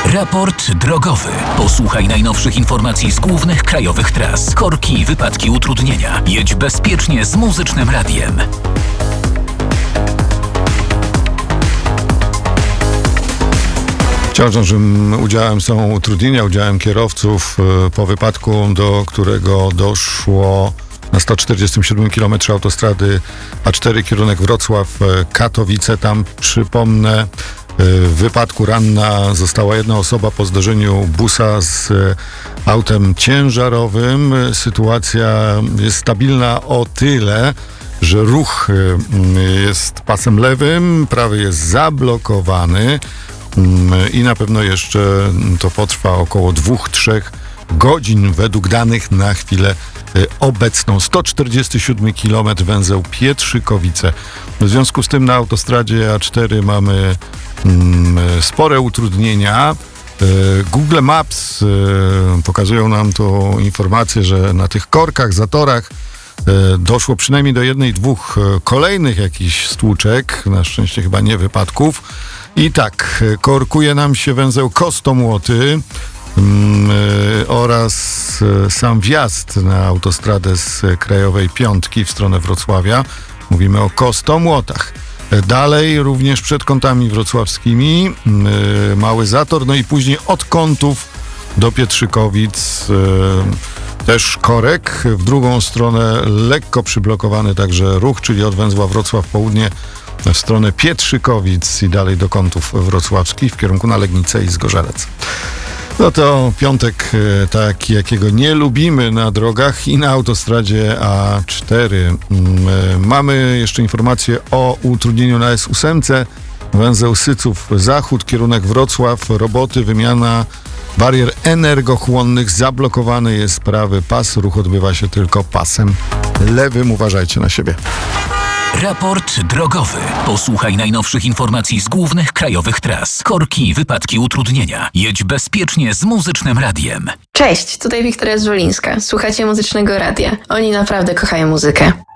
Raport drogowy. Posłuchaj najnowszych informacji z głównych krajowych tras. Korki, wypadki, utrudnienia. Jedź bezpiecznie z Muzycznym Radiem. Wciąż naszym udziałem są utrudnienia, udziałem kierowców po wypadku, do którego doszło na 147 km autostrady A4 kierunek Wrocław-Katowice. Tam, przypomnę, w wypadku ranna została jedna osoba po zderzeniu busa z autem ciężarowym. Sytuacja jest stabilna o tyle, że ruch jest pasem lewym, prawy jest zablokowany i na pewno jeszcze to potrwa około 2-3 godzin według danych na chwilę obecną. 147 km węzeł Pietrzykowice. W związku z tym na autostradzie A4 mamy spore utrudnienia. Google Maps pokazują nam tu informację, że na tych korkach, zatorach doszło przynajmniej do 1-2 kolejnych jakichś stłuczek, na szczęście chyba nie wypadków. I tak, korkuje nam się węzeł Kostomłoty oraz sam wjazd na autostradę z Krajowej Piątki w stronę Wrocławia. Mówimy o Kostomłotach. Dalej również przed kątami wrocławskimi mały zator, no i później od Kątów do Pietrzykowic też korek. W drugą stronę lekko przyblokowany także ruch, czyli od węzła Wrocław Południe w stronę Pietrzykowic i dalej do Kątów wrocławskich w kierunku na Legnicę i Zgorzelec. No to piątek taki, jakiego nie lubimy na drogach i na autostradzie A4. Mamy jeszcze informację o utrudnieniu na S8. Węzeł Syców-Zachód, kierunek Wrocław, roboty, wymiana barier energochłonnych, zablokowany jest prawy pas, ruch odbywa się tylko pasem lewym. Uważajcie na siebie. Raport drogowy. Posłuchaj najnowszych informacji z głównych krajowych tras. Korki, wypadki, utrudnienia. Jedź bezpiecznie z Muzycznym Radiem. Cześć, tutaj Wiktoria Żulińska. Słuchacie Muzycznego Radia. Oni naprawdę kochają muzykę.